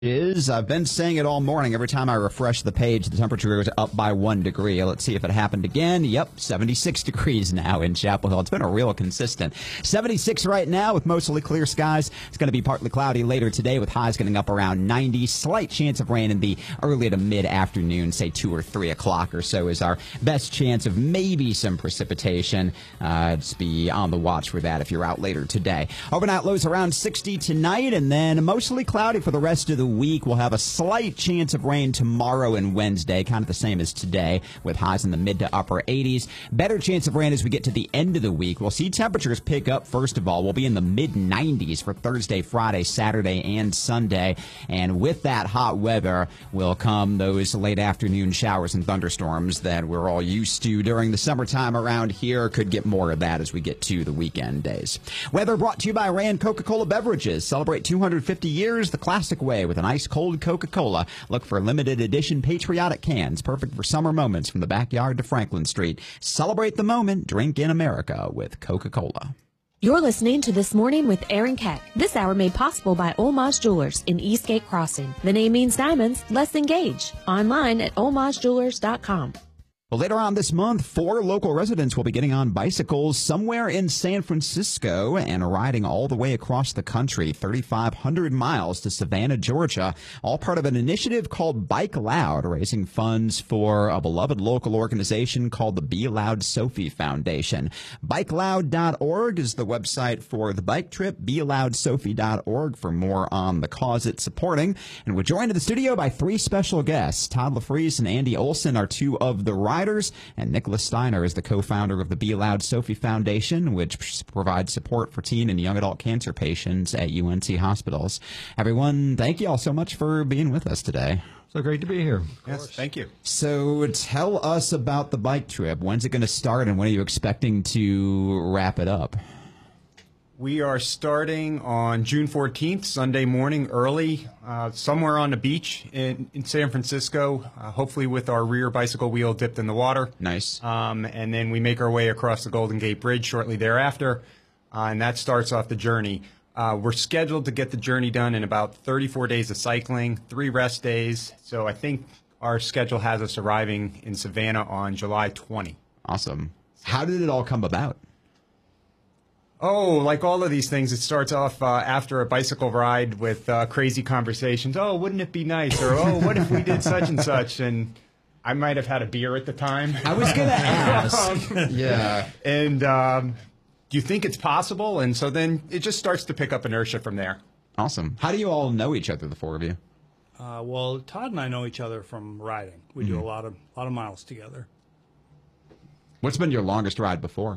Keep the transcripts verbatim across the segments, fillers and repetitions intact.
Is I've been saying it all morning. Every time I refresh the page, the temperature goes up by one degree. Let's see if it happened again. Yep, seventy-six degrees now in Chapel Hill. It's been a real consistent seventy-six right now with mostly clear skies. It's going to be partly cloudy later today with highs getting up around ninety. Slight chance of rain in the early to mid-afternoon, say two or three o'clock or so is our best chance of maybe some precipitation. Uh, just be on the watch for that if you're out later today. Overnight lows around sixty tonight, and then mostly cloudy for the rest of the week. We'll have a slight chance of rain tomorrow and Wednesday, kind of the same as today, with highs in the mid to upper eighties. Better chance of rain as we get to the end of the week. We'll see temperatures pick up. First of all, we'll be in the mid nineties for Thursday, Friday, Saturday, and Sunday. And with that hot weather will come those late afternoon showers and thunderstorms that we're all used to during the summertime around here. Could get more of that as we get to the weekend days. Weather brought to you by Rand Coca-Cola Beverages. Celebrate two hundred fifty years the classic way with an ice-cold Coca-Cola. Look for limited edition patriotic cans, perfect for summer moments from the backyard to Franklin Street. Celebrate the moment. Drink in America with Coca-Cola. You're listening to This Morning with Aaron Keck. This hour made possible by Olmaz Jewelers in Eastgate Crossing. The name means diamonds, let's engage. Online at olmaz jewelers dot com. Well, later on this month, four local residents will be getting on bicycles somewhere in San Francisco and riding all the way across the country, thirty-five hundred miles to Savannah, Georgia, all part of an initiative called Bike Loud, raising funds for a beloved local organization called the Be Loud Sophie Foundation. bike loud dot org is the website for the bike trip, be loud sophie dot org for more on the cause it's supporting. And we're joined in the studio by three special guests. Todd LaFries and Andy Olson are two of the riders. And Nicholas Steiner is the co-founder of the Be Loud Sophie Foundation, which provides support for teen and young adult cancer patients at U N C hospitals. Everyone, thank you all so much for being with us today. So great to be here. Yes, thank you. So tell us about the bike trip. When's it going to start, and when are you expecting to wrap it up? We are starting on June fourteenth, Sunday morning, early, uh, somewhere on the beach in, in San Francisco, uh, hopefully with our rear bicycle wheel dipped in the water. Nice. Um, and then we make our way across the Golden Gate Bridge shortly thereafter, uh, and that starts off the journey. Uh, we're scheduled to get the journey done in about thirty-four days of cycling, three rest days. So I think our schedule has us arriving in Savannah on July twentieth. Awesome. How did it all come about? Oh, like all of these things, it starts off uh, after a bicycle ride with uh, crazy conversations. Oh, wouldn't it be nice? Or, oh, what if we did such and such? And I might have had a beer at the time. I was going to ask. um, yeah. And um, do you think it's possible? And so then it just starts to pick up inertia from there. Awesome. How do you all know each other, the four of you? Uh, well, Todd and I know each other from riding. We mm-hmm. do a lot of lot of miles together. What's been your longest ride before?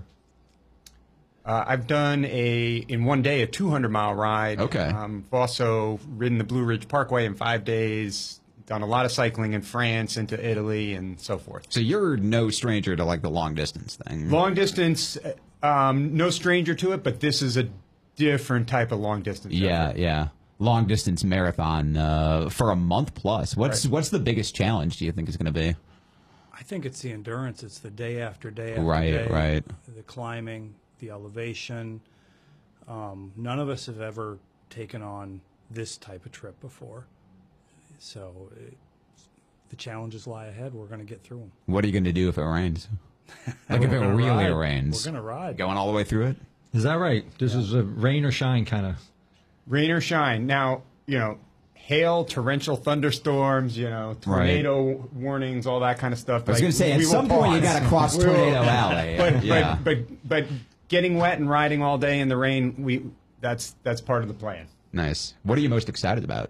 Uh, I've done a in one day a two hundred mile ride. Okay. Um, I've also ridden the Blue Ridge Parkway in five days. Done a lot of cycling in France, into Italy, and so forth. So you're no stranger to like the long distance thing. Long distance, um, no stranger to it, but this is a different type of long distance. Yeah, effort. yeah. Long distance marathon uh, for a month plus. What's right. what's the biggest challenge do you think is going to be? I think it's the endurance. It's the day after day after right, day. Right, right. The climbing, the elevation. Um, none of us have ever taken on this type of trip before. So it, the challenges lie ahead. We're going to get through them. What are you going to do if it rains? Like if it really ride. rains? We're going to ride. Going all the way through it? Is that right? This yeah. is a rain or shine kind of. Rain or shine. Now, you know, hail, torrential thunderstorms, you know, tornado right. warnings, all that kind of stuff. I was like, going to say, at some point pause. you got to cross Tornado Alley. But, yeah. but, but, but getting wet and riding all day in the rain, we that's that's part of the plan. Nice. What are you most excited about?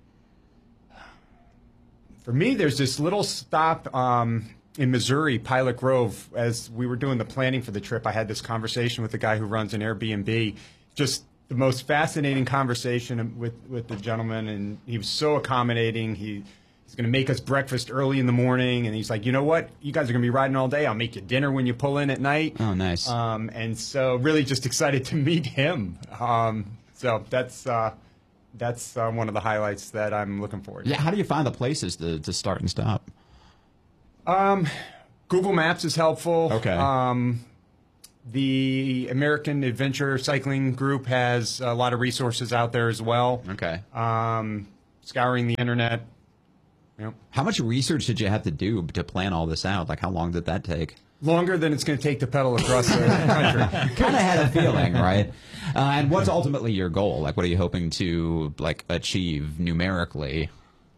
For me, there's this little stop um, in Missouri, Pilot Grove. As we were doing the planning for the trip, I had this conversation with the guy who runs an Airbnb. Just the most fascinating conversation with, with the gentleman, and he was so accommodating. He, he's going to make us breakfast early in the morning, and he's like, you know what? You guys are going to be riding all day. I'll make you dinner when you pull in at night. Oh, nice. Um, and so really just excited to meet him. Um, so that's... Uh, That's uh, one of the highlights that I'm looking forward to. Yeah, how do you find the places to, to start and stop? Um, Google Maps is helpful. Okay. Um, the American Adventure Cycling Group has a lot of resources out there as well. Okay. Um, scouring the internet. You know, How much research did you have to do to plan all this out? Like, how long did that take? longer than it's going to take to pedal across the country. Kind of had a feeling, right? Uh, and what's ultimately your goal? Like, what are you hoping to like achieve numerically?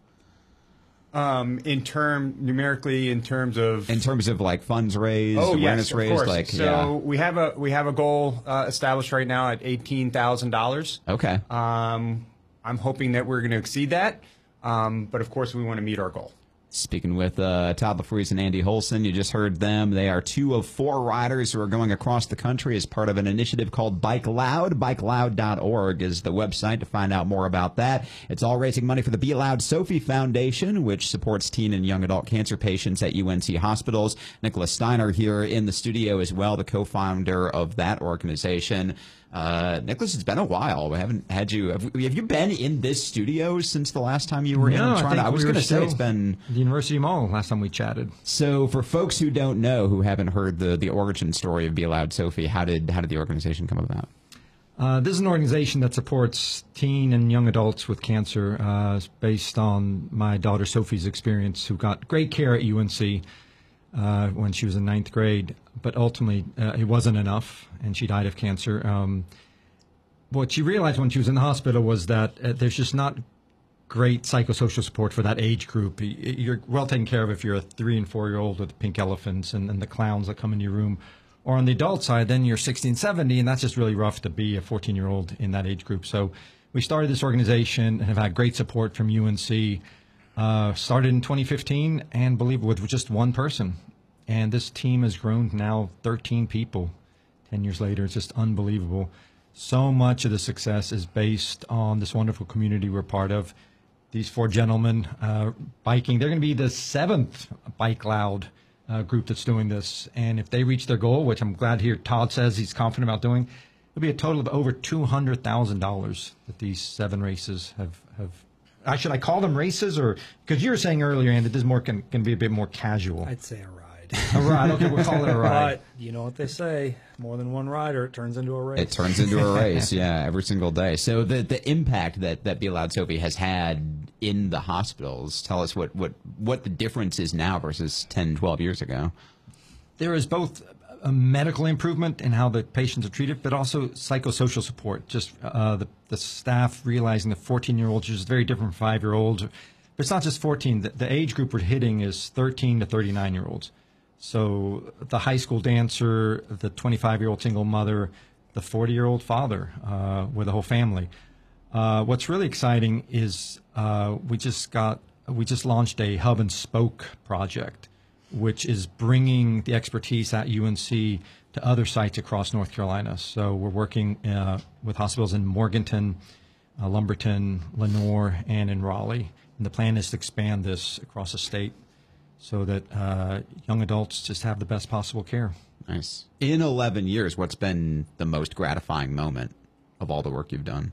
Um, in term numerically, in terms of In terms of like funds raised, oh awareness yes, of raised, course. like so yeah. we have a we have a goal uh, established right now at eighteen thousand dollars. Okay. Um, I'm hoping that we're going to exceed that, um, but of course we want to meet our goal. Speaking with uh, Todd LaFries and Andy Holson, you just heard them. They are two of four riders who are going across the country as part of an initiative called Bike Loud. Bike Loud dot org is the website to find out more about that. It's all raising money for the Be Loud Sophie Foundation, which supports teen and young adult cancer patients at U N C hospitals. Nicholas Steiner here in the studio as well, the co-founder of that organization. Uh, Nicholas, it's been a while. We haven't had you. Have, have you been in this studio since the last time you were No, in I Toronto? think I was we were going to say still it's been the University Mall last time we chatted. So. For folks who don't know, who haven't heard the the origin story of Be Loud Sophie, how did how did the organization come about? Uh, this is an organization that supports teen and young adults with cancer. Uh, it's based on my daughter Sophie's experience, who got great care at U N C uh, when she was in ninth grade, but ultimately uh, it wasn't enough, and she died of cancer. Um, what she realized when she was in the hospital was that uh, there's just not great psychosocial support for that age group. You're well taken care of if you're a three and four year old with pink elephants and, and the clowns that come in your room. Or on the adult side, then you're sixteen, seventy, and that's just really rough to be a fourteen year old in that age group. So we started this organization and have had great support from U N C. Uh, started in twenty fifteen and believe with just one person. And this team has grown to now thirteen people ten years later. It's just unbelievable. So much of the success is based on this wonderful community we're part of. These four gentlemen uh, biking, they're going to be the seventh Bike Loud uh, group that's doing this. And if they reach their goal, which I'm glad to hear Todd says he's confident about doing, it'll be a total of over two hundred thousand dollars that these seven races have. have. I should I call them races? Or because you were saying earlier, Andy, this is more can, can be a bit more casual. I'd say a ride. A ride, okay, we'll call it a ride. But you know what they say, more than one rider, it turns into a race. It turns into a race, yeah, every single day. So the the impact that, that Be Loud Sophie has had in the hospitals, tell us what, what, what the difference is now versus ten, twelve years ago. There is both a medical improvement in how the patients are treated, but also psychosocial support. Just uh, the, the staff realizing that fourteen-year-olds are just very different from five-year-olds. But it's not just fourteen. The, the age group we're hitting is thirteen to thirty-nine-year-olds. So the high school dancer, the twenty-five-year-old single mother, the forty-year-old father uh, with a whole family. Uh, what's really exciting is uh, we just got we just launched a hub and spoke project, which is bringing the expertise at U N C to other sites across North Carolina. So we're working uh, with hospitals in Morganton, uh, Lumberton, Lenoir, and in Raleigh. And the plan is to expand this across the state so that uh, young adults just have the best possible care. Nice. In eleven years, what's been the most gratifying moment of all the work you've done?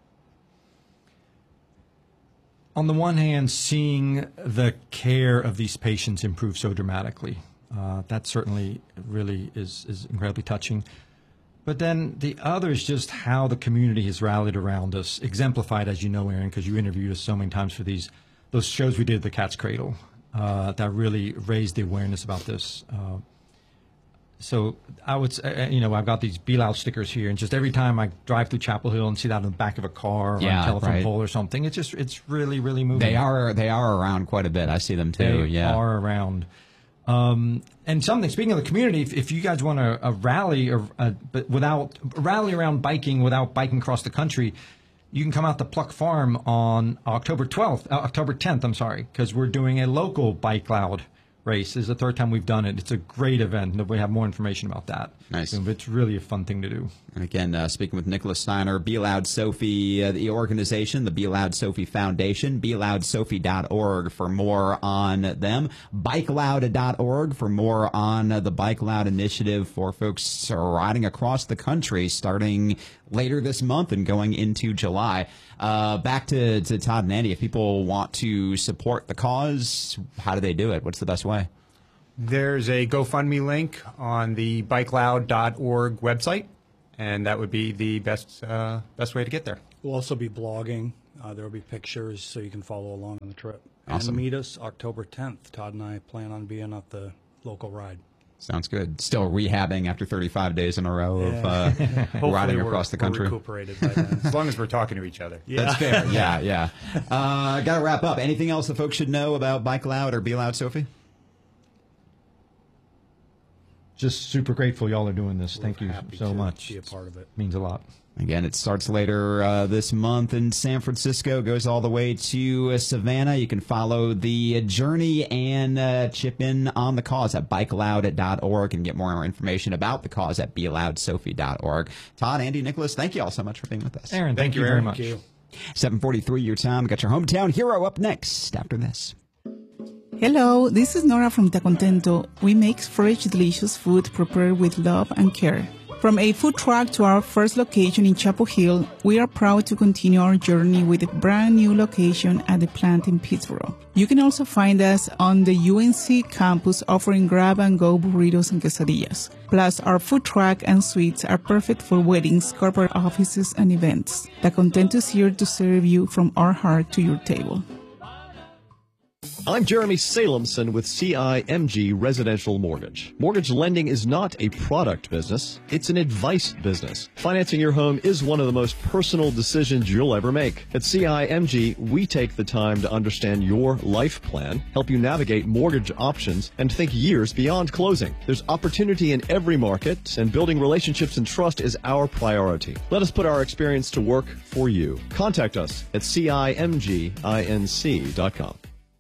On the one hand, seeing the care of these patients improve so dramatically, uh, that certainly really is, is incredibly touching. But then the other is just how the community has rallied around us, exemplified, as you know, Aaron, because you interviewed us so many times for these those shows we did at the Cat's Cradle uh, that really raised the awareness about this. Uh, So I would say, you know, I've got these Be Loud stickers here, and just every time I drive through Chapel Hill and see that on the back of a car or Yeah, on a telephone right. pole or something, it's just, it's really, really moving. They are they are around quite a bit. I see them too. They yeah. are around. Um, and something, speaking of the community, if, if you guys want a, a rally or a, but without a rally around biking without biking across the country, you can come out to Pluck Farm on October twelfth, uh, October tenth, I'm sorry, because we're doing a local Bike Loud race. This is the third time we've done it. It's a great event. We have more information about that. Nice. So it's really a fun thing to do. And again, uh, speaking with Nicholas Steiner, Be Loud Sophie, uh, the organization, the Be Loud Sophie Foundation, be loud sophie dot org for more on them, bike loud dot org for more on uh, the Bike Loud initiative for folks riding across the country starting later this month and going into July. Uh, back to, to Todd and Andy, if people want to support the cause, how do they do it? What's the best way? There's a GoFundMe link on the bike loud dot org website, and that would be the best uh, best way to get there. We'll also be blogging Uh, there will be pictures so you can follow along on the trip. Awesome. And meet us October tenth. Todd and I plan on being at the local ride. Sounds good. Still rehabbing after thirty-five days in a row of Yeah. uh, Hopefully riding we're- across the we're country. recuperated by then. As long as we're talking to each other. Yeah. That's fair. Yeah, yeah. Uh, Got to wrap up. Anything else the folks should know about Bike Loud or Be Loud, Sophie? Just super grateful y'all are doing this. Thank you Happy so to much. be a part of it. Means a lot. Again, it starts later uh, this month in San Francisco, goes all the way to uh, Savannah. You can follow the journey and uh, chip in on the cause at bike loud dot org and get more information about the cause at be loud sophie dot org. Todd, Andy, Nicholas, thank you all so much for being with us. Aaron, thank, Thank you you, very Aaron. much. Thank you. seven forty-three your time. Got your hometown hero up next after this. Hello, this is Nora from Ta Contento. We make fresh, delicious food prepared with love and care. From a food truck to our first location in Chapel Hill, we are proud to continue our journey with a brand new location at the plant in Pittsburgh. You can also find us on the U N C campus offering grab-and-go burritos and quesadillas. Plus, our food truck and suites are perfect for weddings, corporate offices, and events. Ta Contento is here to serve you from our heart to your table. I'm Jeremy Salemson with C I M G Residential Mortgage. Mortgage lending is not a product business, it's an advice business. Financing your home is one of the most personal decisions you'll ever make. At C I M G, we take the time to understand your life plan, help you navigate mortgage options, and think years beyond closing. There's opportunity in every market, and building relationships and trust is our priority. Let us put our experience to work for you. Contact us at C I M G inc dot com.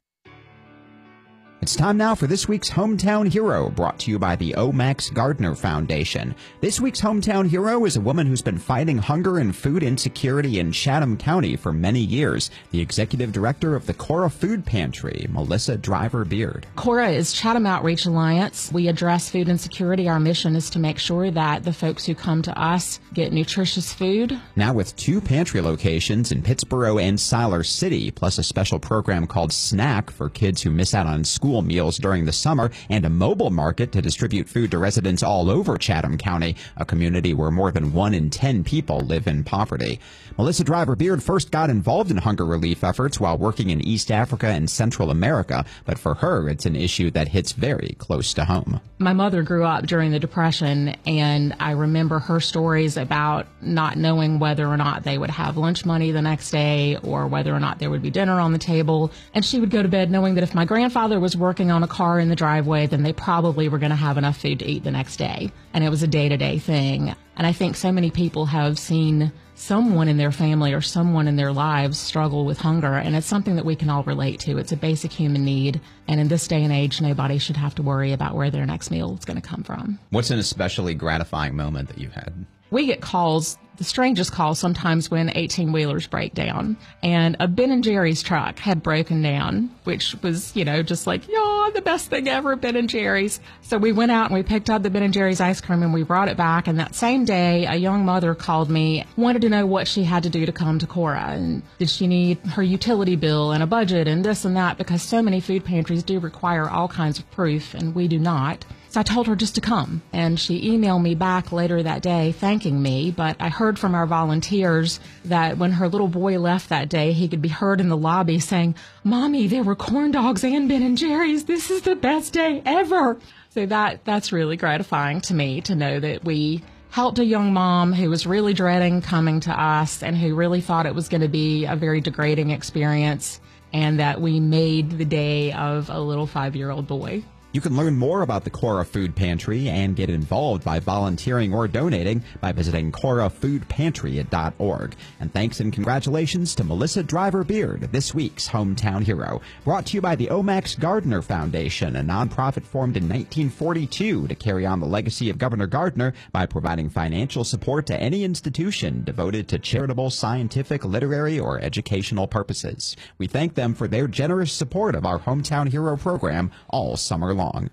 It's time now for this week's Hometown Hero, brought to you by the O. Max Gardner Foundation. This week's Hometown Hero is a woman who's been fighting hunger and food insecurity in Chatham County for many years. The executive director of the Cora Food Pantry, Melissa Driver Beard. Cora is Chatham Outreach Alliance. We address food insecurity. Our mission is to make sure that the folks who come to us get nutritious food. Now with two pantry locations in Pittsburgh and Siler City, plus a special program called Snack for kids who miss out on school meals during the summer, and a mobile market to distribute food to residents all over Chatham County, a community where more than one in ten people live in poverty. Melissa Driver Beard first got involved in hunger relief efforts while working in East Africa and Central America, but for her, it's an issue that hits very close to home. My mother grew up during the Depression, and I remember her stories about not knowing whether or not they would have lunch money the next day or whether or not there would be dinner on the table. And she would go to bed knowing that if my grandfather was working on a car in the driveway, then they probably were going to have enough food to eat the next day. And it was a day-to-day thing. And I think so many people have seen someone in their family or someone in their lives struggle with hunger, and it's something that we can all relate to. It's a basic human need, and in this day and age, nobody should have to worry about where their next meal is going to come from. What's an especially gratifying moment that you've had? We get calls, the strangest calls sometimes, when eighteen-wheelers break down. And a Ben and Jerry's truck had broken down, which was, you know, just like, yeah, the best thing ever, Ben and Jerry's. So we went out and we picked up the Ben and Jerry's ice cream and we brought it back. And that same day, a young mother called me, wanted to know what she had to do to come to Cora. And did she need her utility bill and a budget and this and that, because so many food pantries do require all kinds of proof and we do not. So I told her just to come, and she emailed me back later that day thanking me, but I heard from our volunteers that when her little boy left that day, he could be heard in the lobby saying, "Mommy, there were corn dogs and Ben and Jerry's. This is the best day ever." So that that's really gratifying to me to know that we helped a young mom who was really dreading coming to us and who really thought it was going to be a very degrading experience, and that we made the day of a little five-year-old boy. You can learn more about the Cora Food Pantry and get involved by volunteering or donating by visiting cora food pantry dot org. And thanks and congratulations to Melissa Driver Beard, this week's Hometown Hero. Brought to you by the O. Max Gardner Foundation, a nonprofit formed in nineteen forty-two to carry on the legacy of Governor Gardner by providing financial support to any institution devoted to charitable, scientific, literary, or educational purposes. We thank them for their generous support of our Hometown Hero program all summer long. long.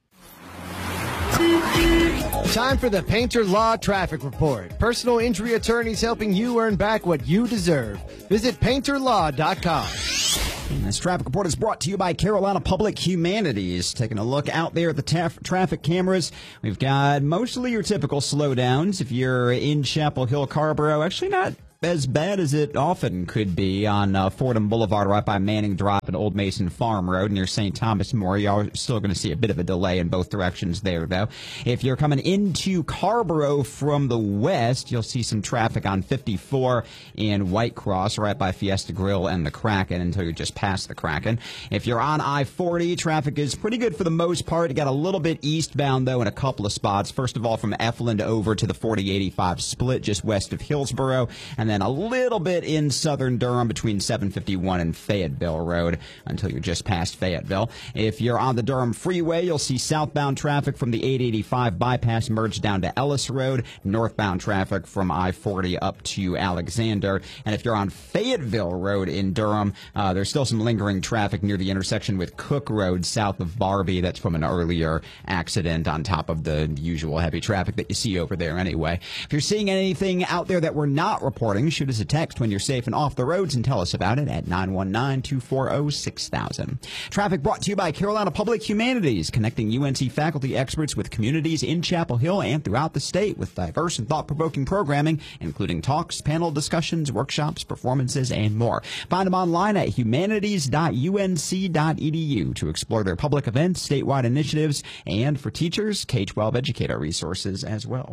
Time for the Painter Law Traffic Report. Personal injury attorneys helping you earn back what you deserve. Visit painter law dot com. And this traffic report is brought to you by Carolina Public Humanities. Taking a look out there at the taf- traffic cameras, we've got mostly your typical slowdowns. If you're in Chapel Hill, Carrboro, actually not as bad as it often could be on uh, Fordham Boulevard right by Manning Drive and Old Mason Farm Road near Saint Thomas More. You're still going to see a bit of a delay in both directions there, though. If you're coming into Carborough from the west, you'll see some traffic on fifty-four in White Cross right by Fiesta Grill and the Kraken until you're just past the Kraken. If you're on I forty, traffic is pretty good for the most part. You got a little bit eastbound, though, in a couple of spots. First of all, from Efland over to the forty eighty-five split just west of Hillsborough, and then a little bit in southern Durham between seven fifty-one and Fayetteville Road until you're just past Fayetteville. If you're on the Durham Freeway, you'll see southbound traffic from the eight eighty-five bypass merge down to Ellis Road, northbound traffic from I forty up to Alexander. And if you're on Fayetteville Road in Durham, uh, there's still some lingering traffic near the intersection with Cook Road south of Barbie. That's from an earlier accident on top of the usual heavy traffic that you see over there anyway. If you're seeing anything out there that we're not reporting, shoot us a text when you're safe and off the roads and tell us about it at nine one nine, two four zero, six thousand. Traffic brought to you by Carolina Public Humanities, connecting U N C faculty experts with communities in Chapel Hill and throughout the state with diverse and thought-provoking programming, including talks, panel discussions, workshops, performances, and more. Find them online at humanities dot u n c dot e d u to explore their public events, statewide initiatives, and for teachers, K twelve educator resources as well.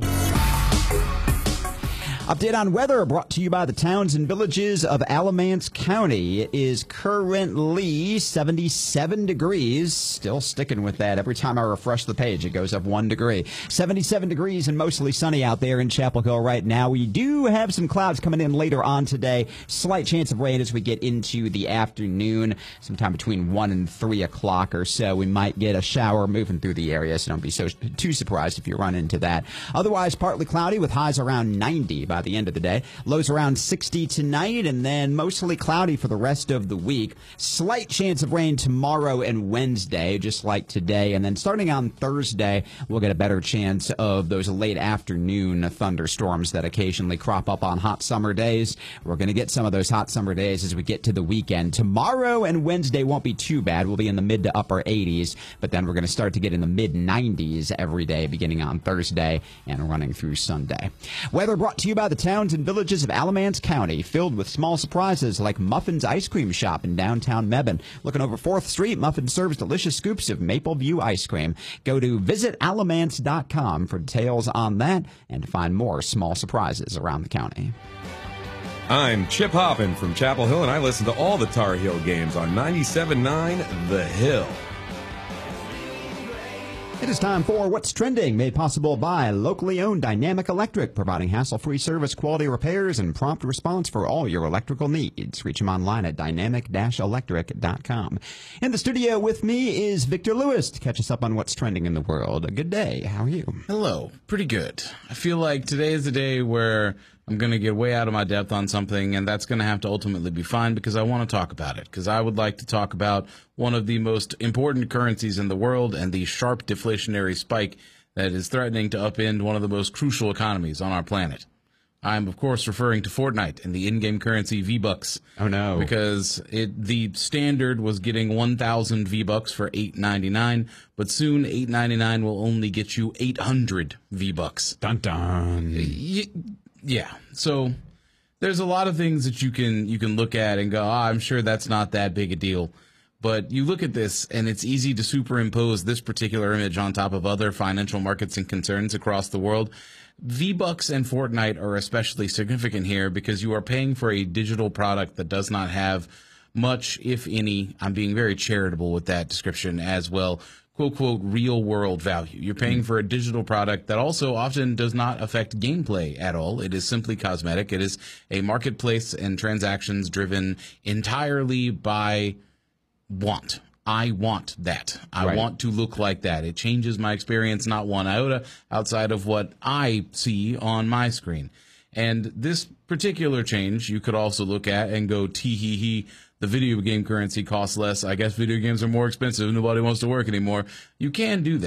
Update on weather brought to you by the towns and villages of Alamance County. It is currently seventy-seven degrees. Still sticking with that. Every time I refresh the page, it goes up one degree. seventy-seven degrees and mostly sunny out there in Chapel Hill right now. We do have some clouds coming in later on today. Slight chance of rain as we get into the afternoon, sometime between one and three o'clock or so. We might get a shower moving through the area, so don't be so too surprised if you run into that. Otherwise, partly cloudy with highs around ninety by the end of the day. Lows around sixty tonight, and then mostly cloudy for the rest of the week. Slight chance of rain tomorrow and Wednesday, just like today. And then starting on Thursday, we'll get a better chance of those late afternoon thunderstorms that occasionally crop up on hot summer days. We're going to get some of those hot summer days as we get to the weekend. Tomorrow and Wednesday won't be too bad. We'll be in the mid to upper eighties, but then we're going to start to get in the mid nineties every day beginning on Thursday and running through Sunday. Weather brought to you by the towns and villages of Alamance County, filled with small surprises like Muffin's Ice Cream Shop in downtown Mebane. Looking over fourth Street, Muffin serves delicious scoops of Maple View ice cream. Go to visit alamance dot com for details on that and to find more small surprises around the county. I'm Chip Hoppin from Chapel Hill, and I listen to all the Tar Heel games on ninety-seven point nine The Hill. It is time for What's Trending, made possible by locally owned Dynamic Electric, providing hassle-free service, quality repairs, and prompt response for all your electrical needs. Reach them online at dynamic dash electric dot com. In the studio with me is Victor Lewis to catch us up on what's trending in the world. Good day. How are you? Hello. Pretty good. I feel like today is the day where I'm going to get way out of my depth on something, and that's going to have to ultimately be fine because I want to talk about it. Because I would like to talk about one of the most important currencies in the world and the sharp deflationary spike that is threatening to upend one of the most crucial economies on our planet. I'm, of course, referring to Fortnite and the in-game currency V-Bucks. Oh, no. Because it, the standard was getting one thousand V-Bucks for eight ninety-nine, but soon eight ninety-nine will only get you eight hundred V-Bucks. Dun dun. Y- Yeah, so there's a lot of things that you can you can look at and go, oh, I'm sure that's not that big a deal. But you look at this, and it's easy to superimpose this particular image on top of other financial markets and concerns across the world. V-Bucks and Fortnite are especially significant here because you are paying for a digital product that does not have much, if any, I'm being very charitable with that description as well, quote, quote, real world value. You're paying for a digital product that also often does not affect gameplay at all. It is simply cosmetic. It is a marketplace and transactions driven entirely by want. I want that. I Right. want to look like that. It changes my experience not one iota outside of what I see on my screen. And this particular change you could also look at and go, tee hee hee, the video game currency costs less. I guess video games are more expensive. Nobody wants to work anymore. You can do that.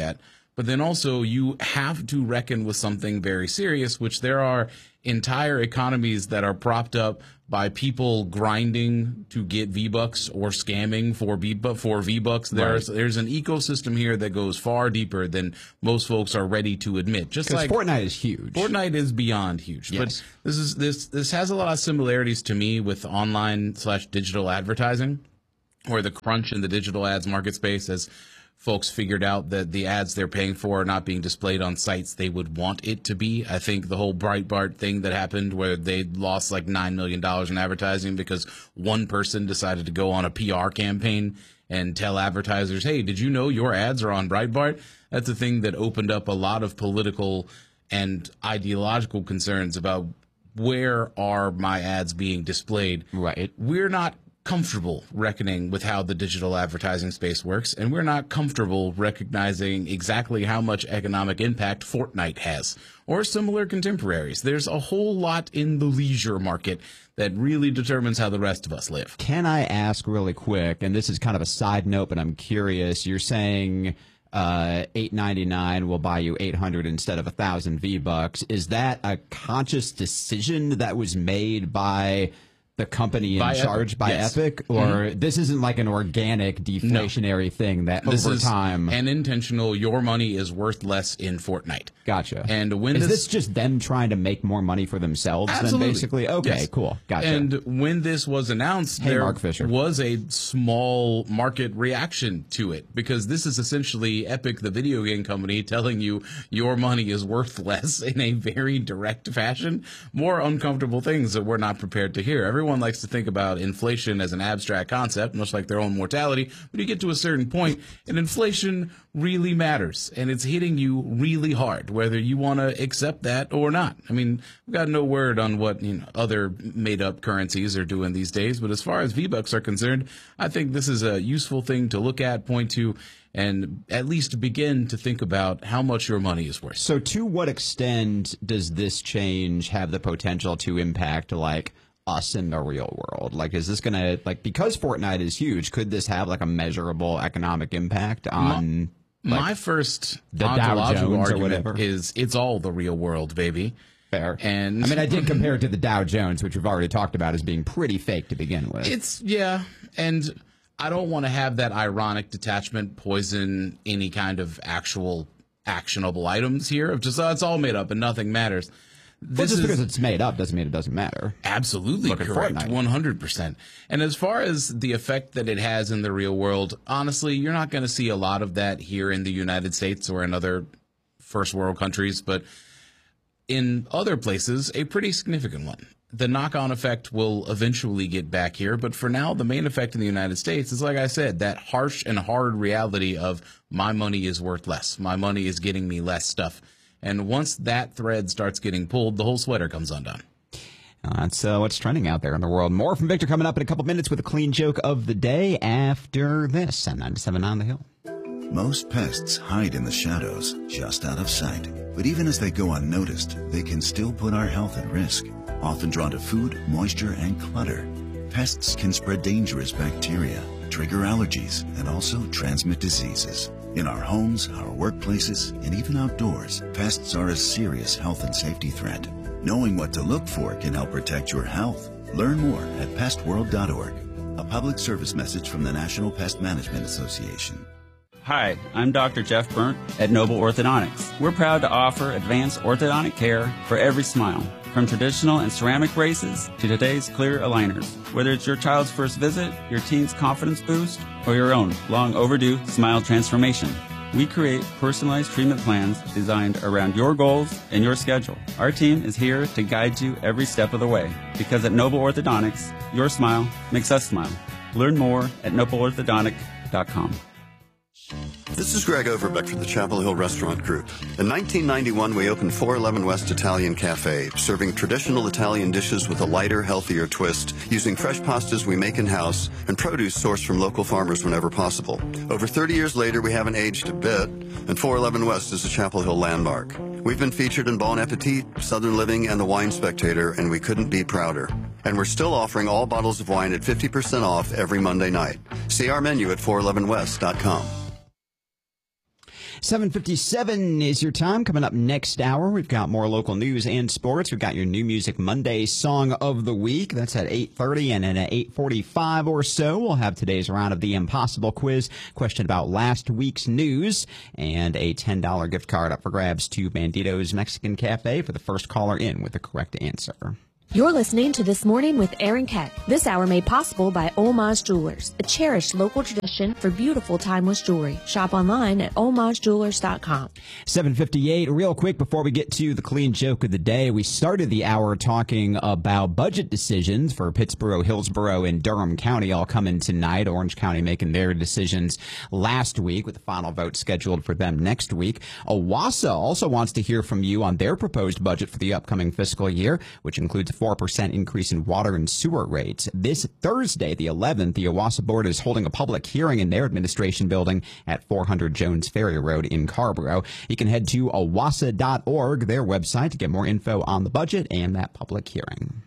But then also you have to reckon with something very serious, which there are entire economies that are propped up by people grinding to get V-Bucks or scamming for V for V-Bucks. There's right. there's an ecosystem here that goes far deeper than most folks are ready to admit. Just like Fortnite is huge. Fortnite is beyond huge. Yes. But this is this this has a lot of similarities to me with online slash digital advertising, where the crunch in the digital ads market space has folks figured out that the ads they're paying for are not being displayed on sites they would want it to be. I think the whole Breitbart thing that happened where they lost like nine million dollars in advertising because one person decided to go on a P R campaign and tell advertisers, hey, did you know your ads are on Breitbart? That's a thing that opened up a lot of political and ideological concerns about where are my ads being displayed. Right. We're not comfortable reckoning with how the digital advertising space works, and we're not comfortable recognizing exactly how much economic impact Fortnite has or similar contemporaries. There's a whole lot in the leisure market that really determines how the rest of us live. Can I ask really quick, and this is kind of a side note, but I'm curious, you're saying uh, eight ninety-nine will buy you eight hundred instead of one thousand V-Bucks. Is that a conscious decision that was made by the company in by charge Epic. by Yes. Epic, or mm-hmm. this isn't like an organic deflationary no. thing that this over is time and intentional? Your money is worth less in Fortnite. Gotcha. And when is this, this just them trying to make more money for themselves? Absolutely. Then basically, okay, yes. cool, gotcha. And when this was announced, hey, there Mark Fisher. was a small market reaction to it because this is essentially Epic, the video game company, telling you your money is worth less in a very direct fashion. More uncomfortable things that we're not prepared to hear. Everyone likes to think about inflation as an abstract concept, much like their own mortality, but you get to a certain point and inflation really matters and it's hitting you really hard, whether you want to accept that or not. I mean, we've got no word on what you know, other made up currencies are doing these days, but as far as V-Bucks are concerned, I think this is a useful thing to look at, point to, and at least begin to think about how much your money is worth. So to what extent does this change have the potential to impact like us in the real world? Like, is this going to, like, because Fortnite is huge, could this have like a measurable economic impact on my, like, my first the Dow ontological Jones or argument whatever? is it's all the real world, baby. Fair. And I mean, I did compare it to the Dow Jones, which we've already talked about as being pretty fake to begin with. It's, yeah, and I don't want to have that ironic detachment poison any kind of actual actionable items here of just, oh, it's all made up and nothing matters. Well, This just is because it's made up doesn't mean it doesn't matter. absolutely Look at correct, Fortnite. one hundred percent. And as far as the effect that it has in the real world, honestly, you're not going to see a lot of that here in the United States or in other first world countries, but in other places, a pretty significant one. The knock-on effect will eventually get back here, but for now, the main effect in the United States is, like I said, that harsh and hard reality of my money is worth less. My money is getting me less stuff. And once that thread starts getting pulled, the whole sweater comes undone. Uh, that's uh, what's trending out there in the world. More from Victor coming up in a couple minutes with a clean joke of the day after this on ninety-seven on the Hill. Most pests hide in the shadows, just out of sight. But even as they go unnoticed, they can still put our health at risk. Often drawn to food, moisture, and clutter, pests can spread dangerous bacteria, trigger allergies, and also transmit diseases. In our homes, our workplaces, and even outdoors, pests are a serious health and safety threat. Knowing what to look for can help protect your health. Learn more at pest world dot org. A public service message from the National Pest Management Association. Hi, I'm Doctor Jeff Burnt at Noble Orthodontics. We're proud to offer advanced orthodontic care for every smile. From traditional and ceramic braces to today's clear aligners. Whether it's your child's first visit, your teen's confidence boost, or your own long overdue smile transformation, we create personalized treatment plans designed around your goals and your schedule. Our team is here to guide you every step of the way, because at Noble Orthodontics, your smile makes us smile. Learn more at noble orthodontic dot com. This is Greg Overbeck for the Chapel Hill Restaurant Group. In nineteen ninety-one, we opened four eleven West Italian Cafe, serving traditional Italian dishes with a lighter, healthier twist, using fresh pastas we make in-house and produce sourced from local farmers whenever possible. Over thirty years later, we haven't aged a bit, and four eleven West is a Chapel Hill landmark. We've been featured in Bon Appetit, Southern Living, and The Wine Spectator, and we couldn't be prouder. And we're still offering all bottles of wine at fifty percent off every Monday night. See our menu at four eleven west dot com. seven fifty-seven is your time. Coming up next hour, we've got more local news and sports. We've got your New Music Monday Song of the Week. That's at eight thirty, and then at eight forty-five or so, we'll have today's round of the Impossible Quiz. Question about last week's news, and a ten dollar gift card up for grabs to Bandito's Mexican Cafe for the first caller in with the correct answer. You're listening to This Morning with Aaron Keck. This hour made possible by Olmaz Jewelers, a cherished local tradition for beautiful timeless jewelry. Shop online at olmaz jewelers dot com. seven fifty-eight, real quick before we get to the clean joke of the day, we started the hour talking about budget decisions for Pittsboro, Hillsborough, and Durham County all coming tonight. Orange County making their decisions last week with the final vote scheduled for them next week. Owasso also wants to hear from you on their proposed budget for the upcoming fiscal year, which includes a four percent increase in water and sewer rates. This Thursday, the eleventh, the Owasso Board is holding a public hearing in their administration building at four hundred Jones Ferry Road in Carrboro. You can head to owasso dot org, their website, to get more info on the budget and that public hearing.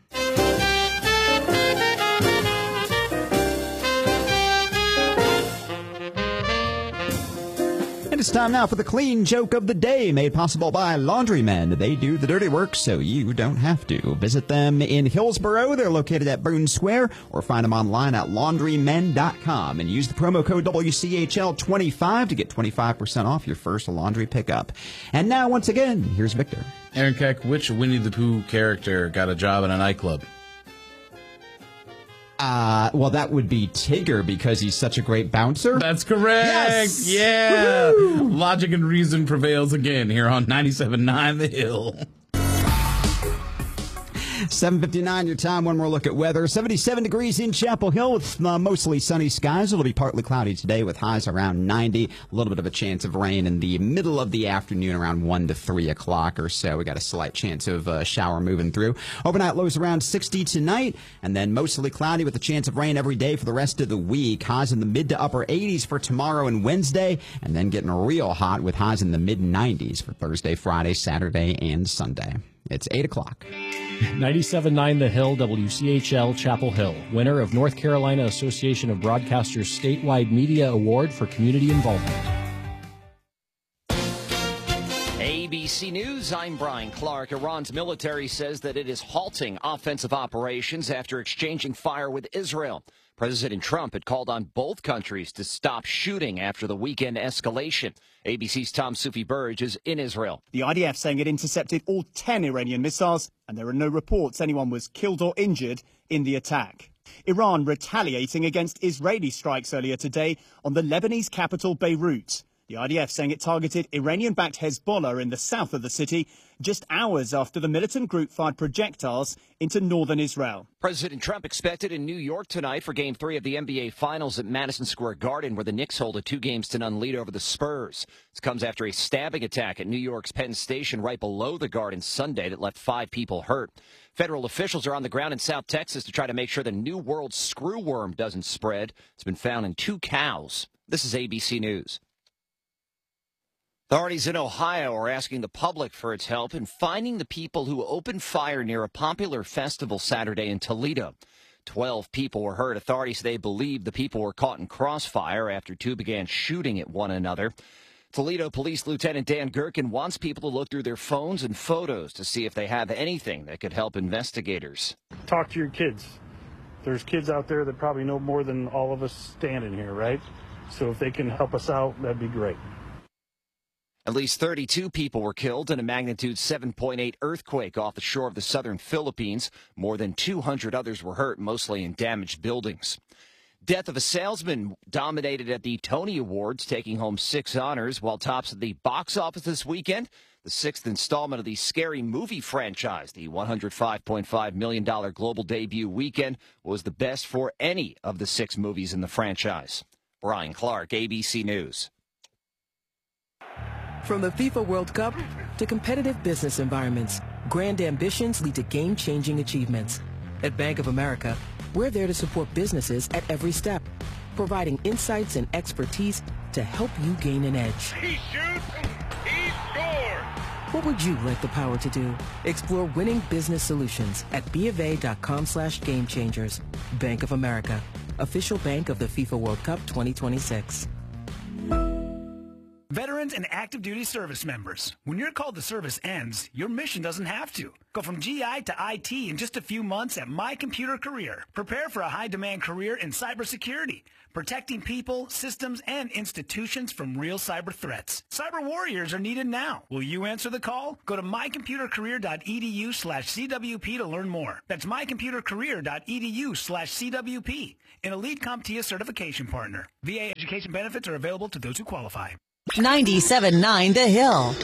And it's time now for the clean joke of the day, made possible by Laundrymen. They do the dirty work so you don't have to. Visit them in Hillsborough. They're located at Boone Square, or find them online at laundrymen dot com and use the promo code W C H L twenty-five to get twenty-five percent off your first laundry pickup. And now, once again, here's Victor. Aaron Keck, which Winnie the Pooh character got a job in a nightclub? Uh, well, that would be Tigger because he's such a great bouncer. That's correct. Yes! Yeah. Woo! Logic and reason prevails again here on ninety-seven point nine The Hill. seven fifty-nine your time. One more look at weather. seventy-seven degrees in Chapel Hill with uh, mostly sunny skies. It'll be partly cloudy today with highs around ninety. A little bit of a chance of rain in the middle of the afternoon around one to three o'clock or so. We got a slight chance of a shower moving through. Overnight lows around sixty tonight, and then mostly cloudy with a chance of rain every day for the rest of the week. Highs in the mid to upper eighties for tomorrow and Wednesday, and then getting real hot with highs in the mid nineties for Thursday, Friday, Saturday, and Sunday. It's eight o'clock. ninety-seven point nine The Hill, W C H L, Chapel Hill. Winner of North Carolina Association of Broadcasters Statewide Media Award for Community Involvement. A B C News, I'm Brian Clark. Iran's military says that it is halting offensive operations after exchanging fire with Israel. President Trump had called on both countries to stop shooting after the weekend escalation. A B C's Tom Sufi Burge is in Israel. The I D F saying it intercepted all ten Iranian missiles, and there are no reports anyone was killed or injured in the attack. Iran retaliating against Israeli strikes earlier today on the Lebanese capital Beirut. The I D F saying it targeted Iranian-backed Hezbollah in the south of the city just hours after the militant group fired projectiles into northern Israel. President Trump expected in New York tonight for Game three of the N B A Finals at Madison Square Garden, where the Knicks hold a two games to none lead over the Spurs. This comes after a stabbing attack at New York's Penn Station right below the Garden Sunday that left five people hurt. Federal officials are on the ground in South Texas to try to make sure the New World screwworm doesn't spread. It's been found in two cows. This is A B C News. Authorities in Ohio are asking the public for its help in finding the people who opened fire near a popular festival Saturday in Toledo. Twelve people were hurt. Authorities say they believe the people were caught in crossfire after two began shooting at one another. Toledo Police Lieutenant Dan Gherkin wants people to look through their phones and photos to see if they have anything that could help investigators. Talk to your kids. There's kids out there that probably know more than all of us standing here, right? So if they can help us out, that'd be great. At least thirty-two people were killed in a magnitude seven point eight earthquake off the shore of the southern Philippines. More than two hundred others were hurt, mostly in damaged buildings. Death of a salesman dominated at the Tony Awards, taking home six honors, while tops at the box office this weekend. The sixth installment of the Scary Movie franchise, the one hundred five point five million dollars global debut weekend, was the best for any of the six movies in the franchise. Brian Clark, A B C News. From the FIFA World Cup to competitive business environments, grand ambitions lead to game-changing achievements. At Bank of America, we're there to support businesses at every step, providing insights and expertise to help you gain an edge. He shoots, he scores! What would you like the power to do? Explore winning business solutions at BofA.com slash game changers. Bank of America, official bank of the FIFA World Cup twenty twenty-six. Veterans and active duty service members, when your call to service ends, your mission doesn't have to. Go from G I to I T in just a few months at My Computer Career. Prepare for a high-demand career in cybersecurity, protecting people, systems, and institutions from real cyber threats. Cyber warriors are needed now. Will you answer the call? Go to mycomputercareer.edu slash CWP to learn more. That's mycomputercareer.edu slash CWP, an elite CompTIA certification partner. V A education benefits are available to those who qualify. ninety-seven point nine The Hill.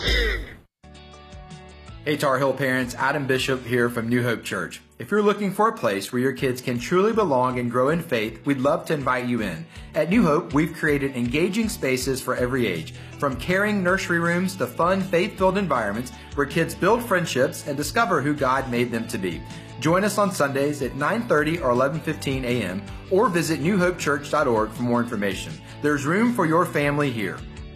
Hey Tar Heel parents, Adam Bishop here from New Hope Church. If you're looking for a place where your kids can truly belong and grow in faith, we'd love to invite you in. At New Hope, we've created engaging spaces for every age, from caring nursery rooms to fun, faith-filled environments where kids build friendships and discover who God made them to be. Join us on Sundays at nine thirty or eleven fifteen a.m. or visit new hope church dot org for more information. There's room for your family here.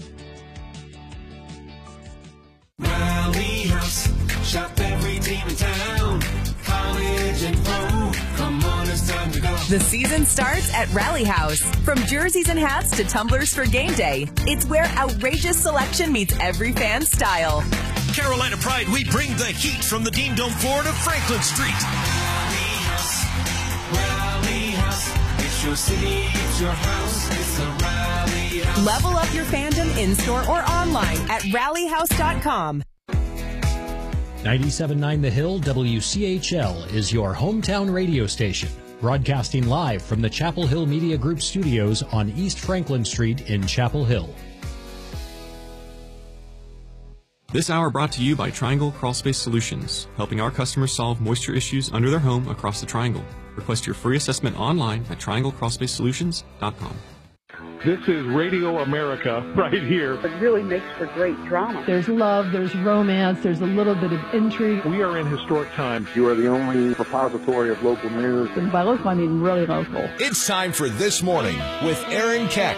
Rally House, shop every team in town. College and pro, come on, it's time to go. The season starts at Rally House. From jerseys and hats to tumblers for game day, it's where outrageous selection meets every fan's style. Carolina Pride, we bring the heat from the Dean Dome floor to Franklin Street. Rally House, Rally House, it's your city, it's your house, it's a Rally House. Level up your fandom in-store or online at rally house dot com. ninety-seven point nine The Hill W C H L is your hometown radio station, broadcasting live from the Chapel Hill Media Group studios on East Franklin Street in Chapel Hill. This hour brought to you by Triangle Crawlspace Solutions, helping our customers solve moisture issues under their home across the Triangle. Request your free assessment online at triangle crawlspace solutions dot com. This is Radio America right here. It really makes for great drama. There's love, there's romance, there's a little bit of intrigue. We are in historic times. You are the only repository of local news. And by local, I mean really local. It's time for This Morning with Aaron Keck.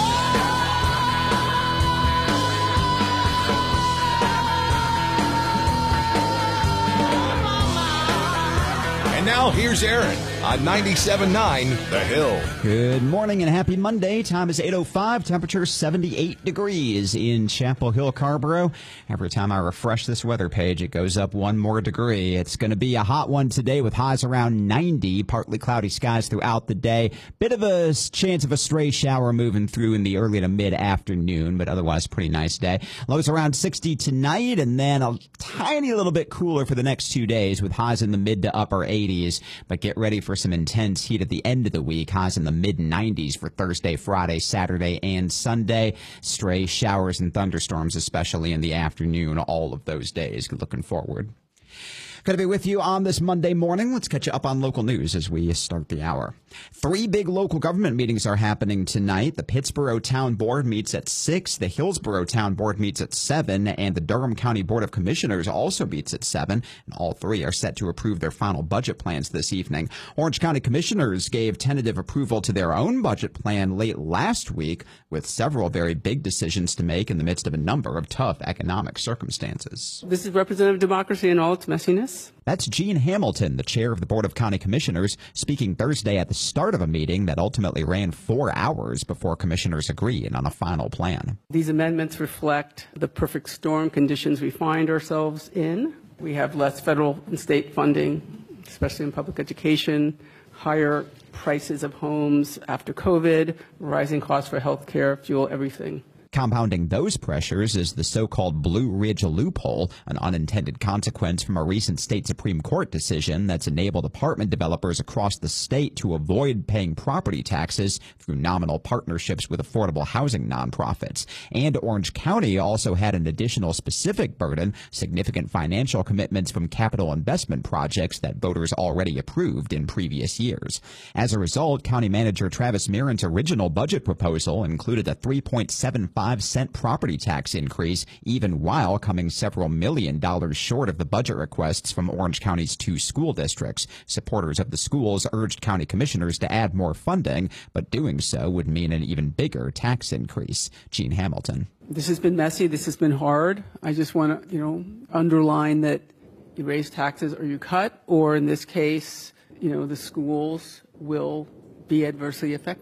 And now here's Aaron on ninety-seven point nine The Hill. Good morning and happy Monday. Time is eight oh five. Temperature seventy-eight degrees in Chapel Hill, Carborough. Every time I refresh this weather page, it goes up one more degree. It's going to be a hot one today with highs around ninety. Partly cloudy skies throughout the day. Bit of a chance of a stray shower moving through in the early to mid-afternoon, but otherwise pretty nice day. Lows around sixty tonight, and then a tiny little bit cooler for the next two days with highs in the mid to upper eighties. But get ready for some intense heat at the end of the week. Highs in the mid nineties for Thursday, Friday, Saturday, and Sunday. Stray showers and thunderstorms, especially in the afternoon, all of those days. Looking forward. Going to be with you on this Monday morning. Let's catch you up on local news as we start the hour. Three big local government meetings are happening tonight. The Pittsboro Town Board meets at six, the Hillsborough Town Board meets at seven, and the Durham County Board of Commissioners also meets at seven. And all three are set to approve their final budget plans this evening. Orange County Commissioners gave tentative approval to their own budget plan late last week, with several very big decisions to make in the midst of a number of tough economic circumstances. This is representative democracy in all its messiness. That's Jean Hamilton, the chair of the Board of County Commissioners, speaking Thursday at the start of a meeting that ultimately ran four hours before commissioners agreed on a final plan. These amendments reflect the perfect storm conditions we find ourselves in. We have less federal and state funding, especially in public education, higher prices of homes after COVID, rising costs for health care, fuel, everything. Compounding those pressures is the so-called Blue Ridge loophole, an unintended consequence from a recent state Supreme Court decision that's enabled apartment developers across the state to avoid paying property taxes through nominal partnerships with affordable housing nonprofits. And Orange County also had an additional specific burden, significant financial commitments from capital investment projects that voters already approved in previous years. As a result, County Manager Travis Mirren's original budget proposal included a three point seven five cent property tax increase, even while coming several million dollars short of the budget requests from Orange County's two school districts. Supporters of the schools urged county commissioners to add more funding, but doing so would mean an even bigger tax increase. Jean Hamilton. This has been messy. This has been hard. I just want to, you know, underline that you raise taxes or you cut, or in this case, you know, the schools will be adversely affected.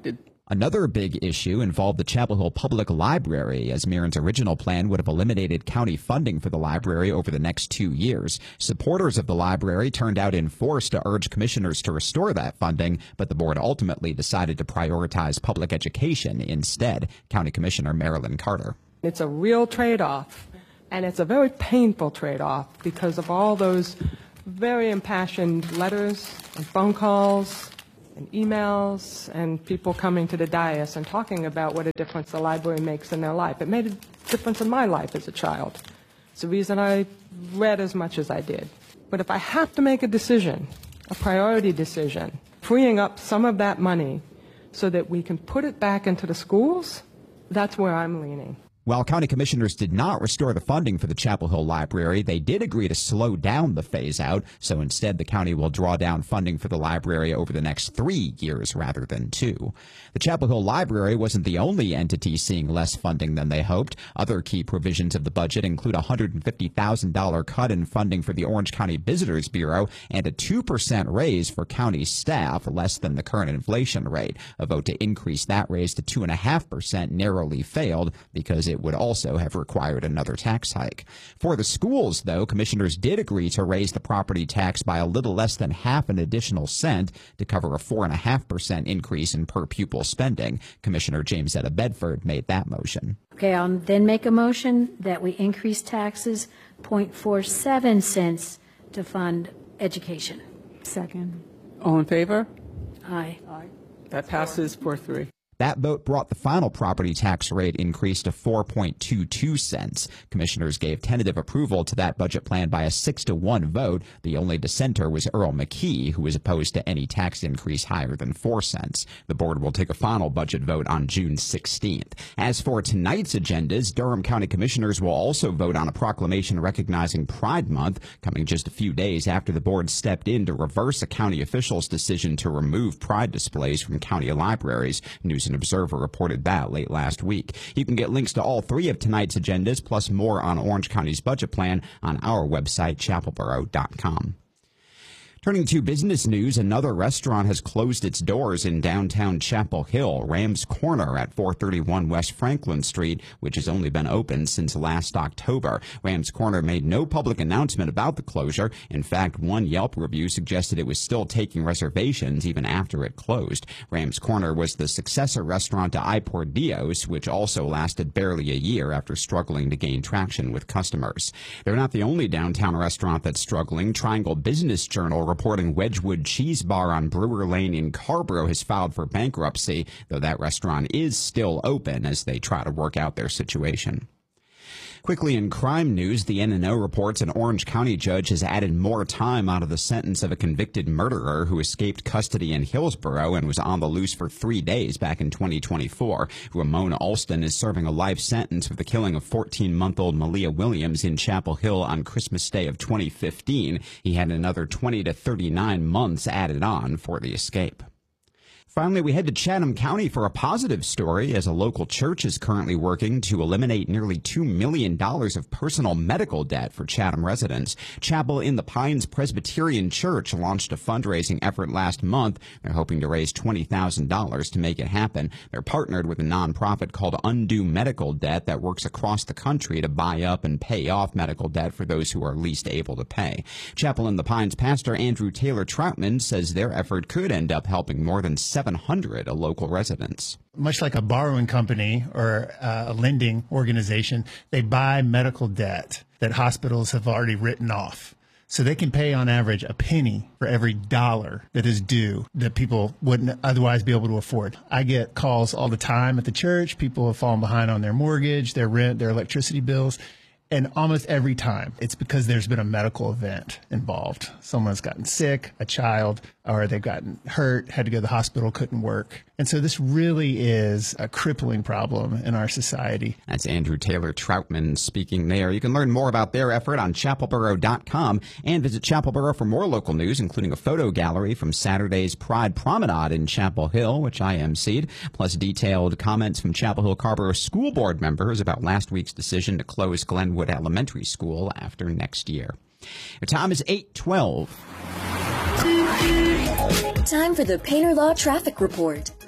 Another big issue involved the Chapel Hill Public Library, as Mirren's original plan would have eliminated county funding for the library over the next two years. Supporters of the library turned out in force to urge commissioners to restore that funding, but the board ultimately decided to prioritize public education instead. County Commissioner Marilyn Carter. It's a real trade-off, and it's a very painful trade-off because of all those very impassioned letters and phone calls and emails and people coming to the dais and talking about what a difference the library makes in their life. It made a difference in my life as a child. It's the reason I read as much as I did. But if I have to make a decision, a priority decision, freeing up some of that money so that we can put it back into the schools, that's where I'm leaning. While county commissioners did not restore the funding for the Chapel Hill Library, they did agree to slow down the phase-out, so instead the county will draw down funding for the library over the next three years rather than two. The Chapel Hill Library wasn't the only entity seeing less funding than they hoped. Other key provisions of the budget include a one hundred fifty thousand dollars cut in funding for the Orange County Visitors Bureau and a two percent raise for county staff, less than the current inflation rate. A vote to increase that raise to two point five percent narrowly failed because it would also have required another tax hike. For the schools, though, commissioners did agree to raise the property tax by a little less than half an additional cent to cover a four point five percent increase in per-pupil spending. Commissioner James Etta Bedford made that motion. Okay, I'll then make a motion that we increase taxes zero point four seven cents to fund education. Second. All in favor? Aye. Aye. That passes four three. That vote brought the final property tax rate increase to four point two two cents. Commissioners gave tentative approval to that budget plan by a six to one vote. The only dissenter was Earl McKee, who was opposed to any tax increase higher than four cents. The board will take a final budget vote on June sixteenth. As for tonight's agendas, Durham County Commissioners will also vote on a proclamation recognizing Pride Month, coming just a few days after the board stepped in to reverse a county official's decision to remove pride displays from county libraries. News and Observer reported that late last week. You can get links to all three of tonight's agendas, plus more on Orange County's budget plan on our website, chapel borough dot com. Turning to business news, another restaurant has closed its doors in downtown Chapel Hill, Rams Corner at four thirty-one West Franklin Street, which has only been open since last October. Rams Corner made no public announcement about the closure. In fact, one Yelp review suggested it was still taking reservations even after it closed. Rams Corner was the successor restaurant to I Por Dios, which also lasted barely a year after struggling to gain traction with customers. They're not the only downtown restaurant that's struggling. Triangle Business Journal reporting Wedgwood Cheese Bar on Brewer Lane in Carborough has filed for bankruptcy, though that restaurant is still open as they try to work out their situation. Quickly in crime news, the N and O reports an Orange County judge has added more time out of the sentence of a convicted murderer who escaped custody in Hillsborough and was on the loose for three days back in twenty twenty-four. Ramon Alston is serving a life sentence for the killing of fourteen-month-old Malia Williams in Chapel Hill on Christmas Day of twenty fifteen. He had another twenty to thirty-nine months added on for the escape. Finally, we head to Chatham County for a positive story, as a local church is currently working to eliminate nearly two million dollars of personal medical debt for Chatham residents. Chapel in the Pines Presbyterian Church launched a fundraising effort last month. They're hoping to raise twenty thousand dollars to make it happen. They're partnered with a nonprofit called Undo Medical Debt that works across the country to buy up and pay off medical debt for those who are least able to pay. Chapel in the Pines pastor Andrew Taylor Troutman says their effort could end up helping more than seven hundred local residents. Much like a borrowing company or uh, a lending organization, they buy medical debt that hospitals have already written off. So they can pay on average a penny for every dollar that is due that people wouldn't otherwise be able to afford. I get calls all the time at the church. People have fallen behind on their mortgage, their rent, their electricity bills. And almost every time, it's because there's been a medical event involved. Someone's gotten sick, a child, or they've gotten hurt, had to go to the hospital, couldn't work. And so this really is a crippling problem in our society. That's Andrew Taylor Troutman speaking there. You can learn more about their effort on chapel borough dot com and visit Chapel Borough for more local news, including a photo gallery from Saturday's Pride Promenade in Chapel Hill, which I emceed, plus detailed comments from Chapel Hill Carborough school board members about last week's decision to close Glenwood Elementary School after next year. The time is eight twelve. Time for the Painter Law Traffic Report.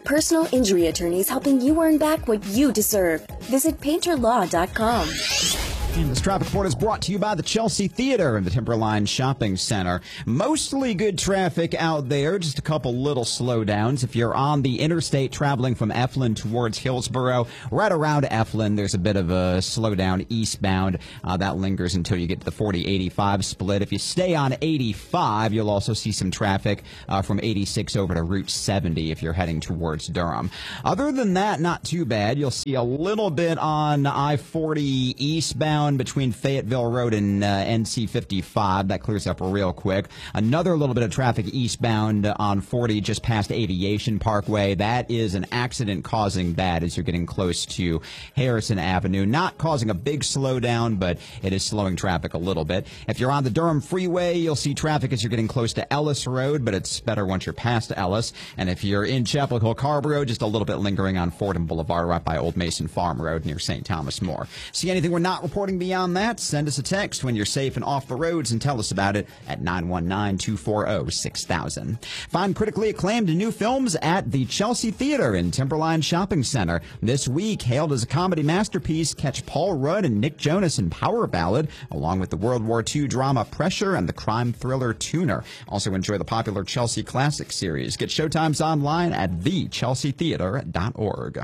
personal injury attorneys helping you earn back what you deserve. Visit painter law dot com. And this traffic report is brought to you by the Chelsea Theater and the Timberline Shopping Center. Mostly good traffic out there, just a couple little slowdowns. If you're on the interstate traveling from Eflin towards Hillsborough, right around Eflin, there's a bit of a slowdown eastbound. Uh, that lingers until you get to the forty eighty-five split. If you stay on eighty-five, you'll also see some traffic uh, from eighty-six over to Route seventy if you're heading towards Durham. Other than that, not too bad. You'll see a little bit on I forty eastbound between Fayetteville Road and uh, N C fifty-five. That clears up real quick. Another little bit of traffic eastbound on forty just past Aviation Parkway. That is an accident causing that as you're getting close to Harrison Avenue. Not causing a big slowdown, but it is slowing traffic a little bit. If you're on the Durham Freeway, you'll see traffic as you're getting close to Ellis Road, but it's better once you're past Ellis. And if you're in Chapel Hill Carborough, just a little bit lingering on Fordham Boulevard right by Old Mason Farm Road near Saint Thomas More. See anything we're not reporting beyond that? Send us a text when you're safe and off the roads and tell us about it at nine one nine, two four zero, six thousand. Find critically acclaimed new films at the Chelsea Theater in Timberline Shopping Center. This week, hailed as a comedy masterpiece, catch Paul Rudd and Nick Jonas in Power Ballad, along with the World War Two drama Pressure and the crime thriller Tuner. Also enjoy the popular Chelsea Classic series. Get showtimes online at the chelsea theater dot org.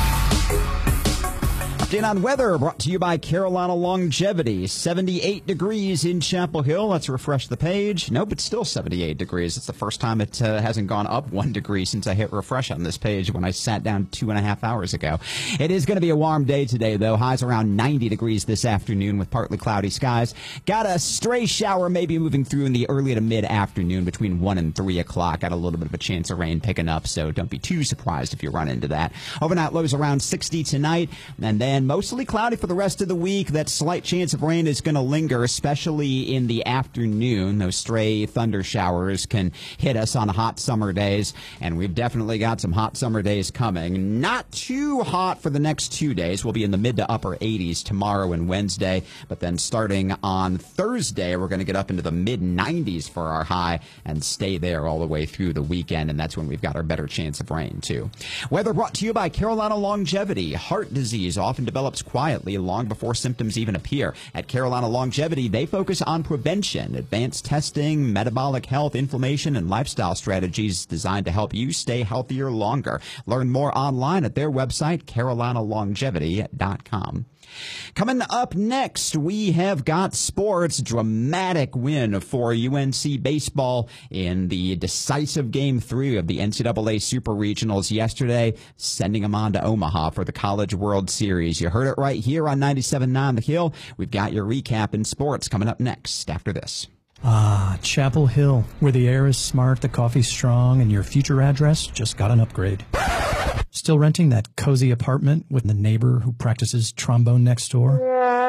Update on weather brought to you by Carolina Longevity. seventy-eight degrees in Chapel Hill. Let's refresh the page. Nope, it's still seventy-eight degrees. It's the first time it uh, hasn't gone up one degree since I hit refresh on this page when I sat down two and a half hours ago. It is going to be a warm day today, though. Highs around ninety degrees this afternoon with partly cloudy skies. Got a stray shower maybe moving through in the early to mid-afternoon between one and three o'clock. Got a little bit of a chance of rain picking up, so don't be too surprised if you run into that. Overnight lows around sixty tonight, and then mostly cloudy for the rest of the week. That slight chance of rain is going to linger, especially in the afternoon. Those stray thunder showers can hit us on hot summer days, and we've definitely got some hot summer days coming. Not too hot for the next two days. We'll be in the mid to upper eighties tomorrow and Wednesday, but then starting on Thursday, we're going to get up into the mid nineties for our high and stay there all the way through the weekend, and that's when we've got our better chance of rain, too. Weather brought to you by Carolina Longevity. Heart disease often develops quietly long before symptoms even appear. At Carolina Longevity, they focus on prevention, advanced testing, metabolic health, inflammation, and lifestyle strategies designed to help you stay healthier longer. Learn more online at their website, carolina longevity dot com. Coming up next, we have got sports. Dramatic win for U N C baseball in the decisive game three of the N C double A Super Regionals yesterday, sending them on to Omaha for the College World Series. You heard it right here on ninety-seven point nine The Hill. We've got your recap in sports coming up next after this. Ah, Chapel Hill, where the air is smart, the coffee's strong, and your future address just got an upgrade. Still renting that cozy apartment with the neighbor who practices trombone next door?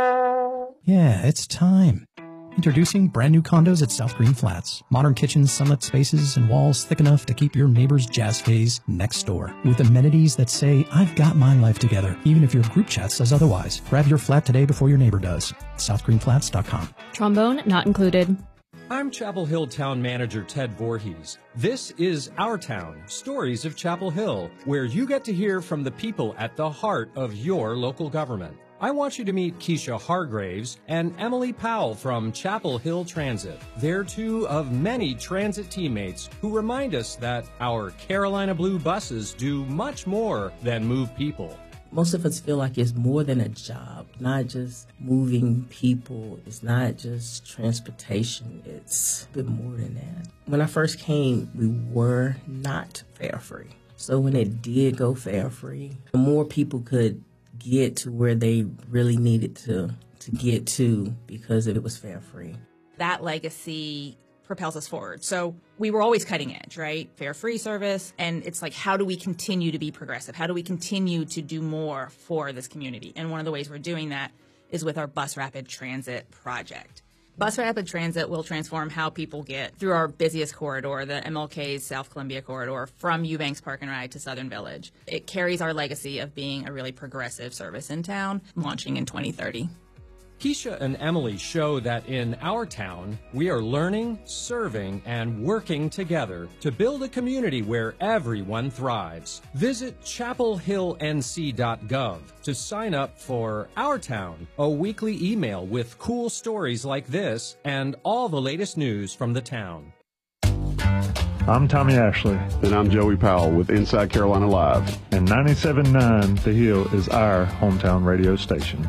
Yeah, it's time. Introducing brand new condos at South Green Flats. Modern kitchens, sunlit spaces, and walls thick enough to keep your neighbor's jazz phase next door. With amenities that say, I've got my life together, even if your group chat says otherwise. Grab your flat today before your neighbor does. south green flats dot com. Trombone not included. I'm Chapel Hill Town Manager Ted Voorhees. This is Our Town, Stories of Chapel Hill, where you get to hear from the people at the heart of your local government. I want you to meet Keisha Hargraves and Emily Powell from Chapel Hill Transit. They're two of many transit teammates who remind us that our Carolina Blue buses do much more than move people. Most of us feel like it's more than a job, not just moving people. It's not just transportation. It's a bit more than that. When I first came, we were not fare-free. So when it did go fare-free, more people could get to where they really needed to, to get to because it was fare-free. That legacy propels us forward. So we were always cutting edge, right? Fare-free service. And it's like, how do we continue to be progressive? How do we continue to do more for this community? And one of the ways we're doing that is with our Bus Rapid Transit project. Bus Rapid Transit will transform how people get through our busiest corridor, the M L K's South Columbia corridor, from Eubanks Park and Ride to Southern Village. It carries our legacy of being a really progressive service in town, launching in twenty thirty. Keisha and Emily show that in our town, we are learning, serving, and working together to build a community where everyone thrives. Visit chapel hill n c dot gov to sign up for Our Town, a weekly email with cool stories like this and all the latest news from the town. I'm Tommy Ashley. And I'm Joey Powell with Inside Carolina Live. And ninety-seven point nine The Hill is our hometown radio station.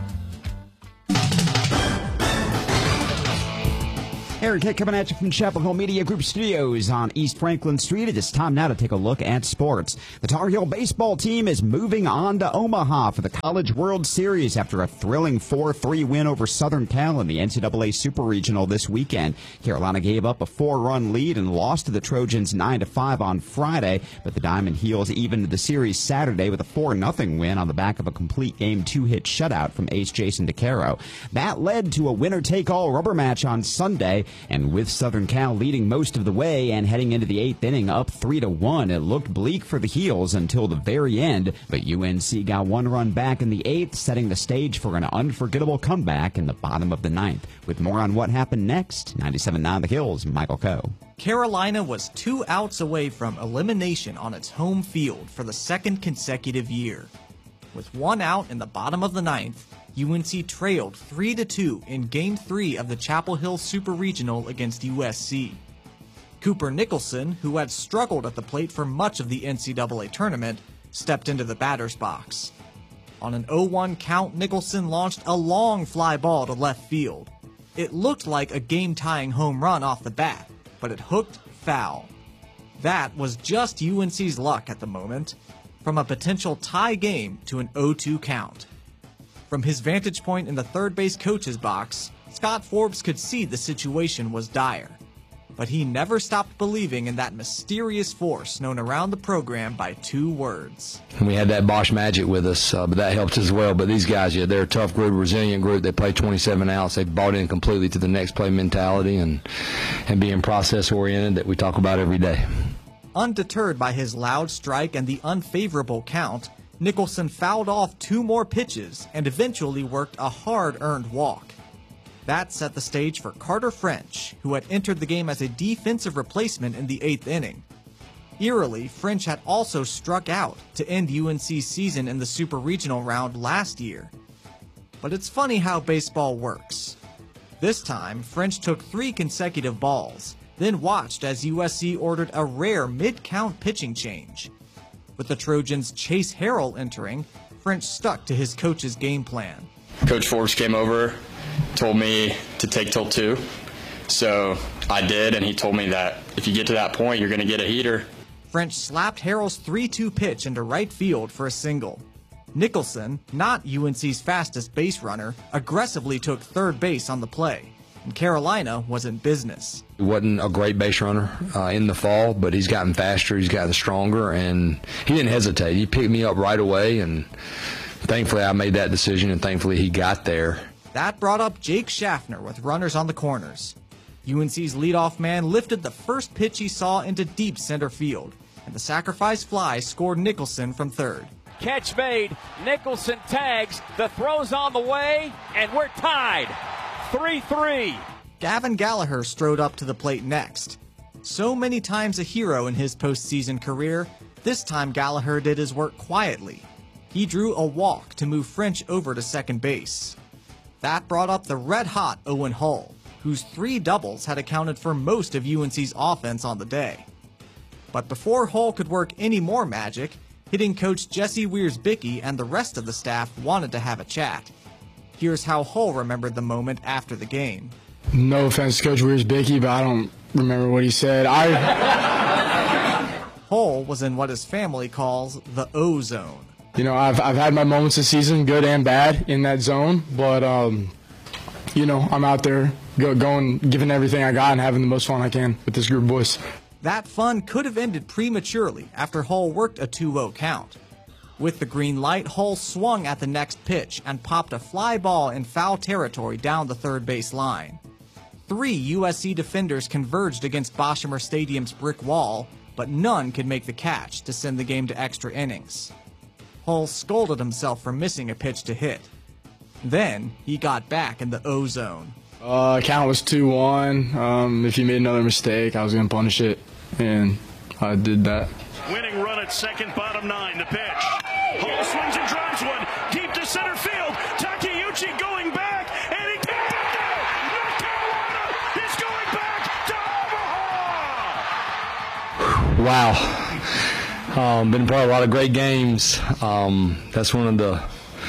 Aaron Kitt coming at you from Chapel Hill Media Group Studios on East Franklin Street. It is time now to take a look at sports. The Tar Heel baseball team is moving on to Omaha for the College World Series after a thrilling four three win over Southern Cal in the N C double A Super Regional this weekend. Carolina gave up a four-run lead and lost to the Trojans nine to five on Friday, but the Diamond Heels evened the series Saturday with a four nothing win on the back of a complete game two-hit shutout from ace Jason DeCaro. That led to a winner-take-all rubber match on Sunday. And with Southern Cal leading most of the way and heading into the eighth inning up three to one, it looked bleak for the Heels until the very end. But U N C got one run back in the eighth, setting the stage for an unforgettable comeback in the bottom of the ninth. With more on what happened next, ninety-seven point nine The Hills, Michael Coe. Carolina was two outs away from elimination on its home field for the second consecutive year. With one out in the bottom of the ninth, U N C trailed three to two in Game three of the Chapel Hill Super Regional against U S C. Cooper Nicholson, who had struggled at the plate for much of the N C double A tournament, stepped into the batter's box. On an oh one count, Nicholson launched a long fly ball to left field. It looked like a game-tying home run off the bat, but it hooked foul. That was just U N C's luck at the moment, from a potential tie game to an oh two count. From his vantage point in the third base coach's box, Scott Forbes could see the situation was dire. But he never stopped believing in that mysterious force known around the program by two words. We had that Bosch magic with us, uh, but that helped as well. But these guys, yeah, they're a tough group, resilient group. They play twenty-seven outs. They've bought in completely to the next play mentality and, and being process-oriented that we talk about every day. Undeterred by his loud strike and the unfavorable count, Nicholson fouled off two more pitches and eventually worked a hard-earned walk. That set the stage for Carter French, who had entered the game as a defensive replacement in the eighth inning. Eerily, French had also struck out to end U N C's season in the Super Regional round last year. But it's funny how baseball works. This time, French took three consecutive balls, then watched as U S C ordered a rare mid-count pitching change. With the Trojans' Chase Harrell entering, French stuck to his coach's game plan. Coach Forbes came over, told me to take till two, so I did, and he told me that if you get to that point, you're going to get a heater. French slapped Harrell's three two pitch into right field for a single. Nicholson, not U N C's fastest base runner, aggressively took third base on the play, and Carolina was in business. He wasn't a great base runner uh, in the fall, but he's gotten faster, he's gotten stronger, and he didn't hesitate. He picked me up right away, and thankfully I made that decision, and thankfully he got there. That brought up Jake Schaffner with runners on the corners. U N C's leadoff man lifted the first pitch he saw into deep center field, and the sacrifice fly scored Nicholson from third. Catch made, Nicholson tags, the throw's on the way, and we're tied. three three. Gavin Gallagher strode up to the plate next. So many times a hero in his postseason career, this time Gallagher did his work quietly. He drew a walk to move French over to second base. That brought up the red-hot Owen Hull, whose three doubles had accounted for most of U N C's offense on the day. But before Hull could work any more magic, hitting coach Jesse Weirs-Bickey and the rest of the staff wanted to have a chat. Here's how Hull remembered the moment after the game. No offense to Coach Weirs-Bickey, but I don't remember what he said. I Hull was in what his family calls the O zone. You know, I've I've had my moments this season, good and bad, in that zone. But um, you know, I'm out there go, going, giving everything I got, and having the most fun I can with this group of boys. That fun could have ended prematurely after Hull worked a two oh count. With the green light, Hull swung at the next pitch and popped a fly ball in foul territory down the third base line. Three U S C defenders converged against Boshamer Stadium's brick wall, but none could make the catch to send the game to extra innings. Hull scolded himself for missing a pitch to hit. Then he got back in the O-zone. Uh, count was two one. Um, if you made another mistake, I was going to punish it, and I did that. Winning run at second, bottom nine, the pitch. Hall swings and drives one deep to center field. Takeuchi going back, and he can't get there. North Carolina is going back to Omaha. Wow. Um, been part of a lot of great games. Um, that's one of the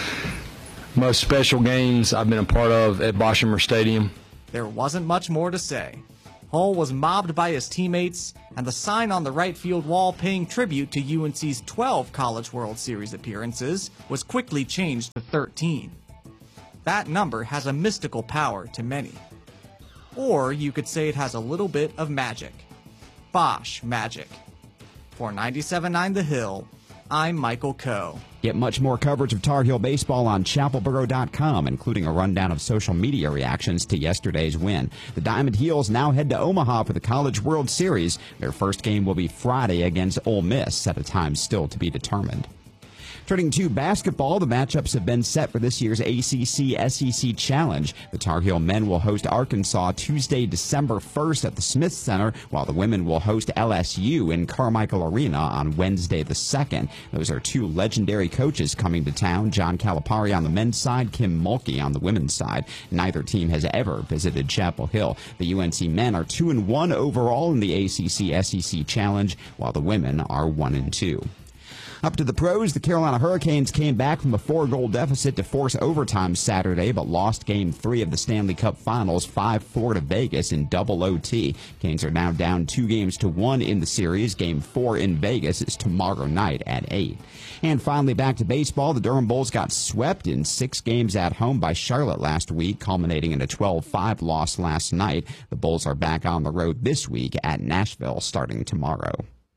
most special games I've been a part of at Boshamer Stadium. There wasn't much more to say. Hull was mobbed by his teammates, and the sign on the right field wall paying tribute to U N C's twelve College World Series appearances was quickly changed to thirteen. That number has a mystical power to many. Or you could say it has a little bit of magic. Bosch magic. For ninety-seven point nine The Hill, I'm Michael Coe. Get much more coverage of Tar Heel baseball on chapel borough dot com, including a rundown of social media reactions to yesterday's win. The Diamond Heels now head to Omaha for the College World Series. Their first game will be Friday against Ole Miss at a time still to be determined. Turning to basketball, the matchups have been set for this year's A C C S E C Challenge. The Tar Heel men will host Arkansas Tuesday, December first at the Smith Center, while the women will host L S U in Carmichael Arena on Wednesday the second. Those are two legendary coaches coming to town, John Calipari on the men's side, Kim Mulkey on the women's side. Neither team has ever visited Chapel Hill. The U N C men are two and one overall in the A C C S E C Challenge, while the women are one and two. Up to the pros, the Carolina Hurricanes came back from a four-goal deficit to force overtime Saturday, but lost Game three of the Stanley Cup Finals five four to Vegas in double O T. Canes are now down two games to one in the series. Game four in Vegas is tomorrow night at eight. And finally, back to baseball. The Durham Bulls got swept in six games at home by Charlotte last week, culminating in a twelve five loss last night. The Bulls are back on the road this week at Nashville starting tomorrow.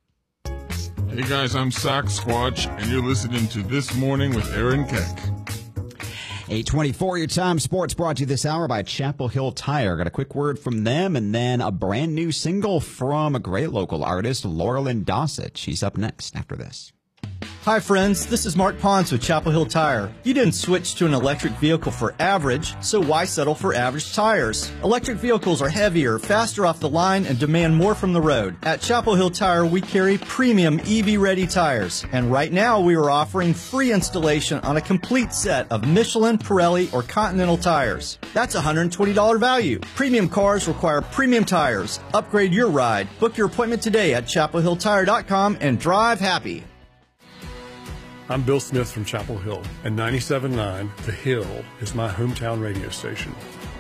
Hey guys, I'm Sock Squatch, and you're listening to This Morning with Aaron Keck. eight twenty-four, your time. Sports brought to you this hour by Chapel Hill Tire. Got a quick word from them, and then a brand new single from a great local artist, Laurelyn Dossett. She's up next after this. Hi friends, this is Mark Pons with Chapel Hill Tire. You didn't switch to an electric vehicle for average, so why settle for average tires? Electric vehicles are heavier, faster off the line, and demand more from the road. At Chapel Hill Tire, we carry premium E V-ready tires. And right now, we are offering free installation on a complete set of Michelin, Pirelli, or Continental tires. That's a one hundred twenty dollars value. Premium cars require premium tires. Upgrade your ride. Book your appointment today at chapel hill tire dot com and drive happy. I'm Bill Smith from Chapel Hill, and ninety-seven point nine The Hill is my hometown radio station.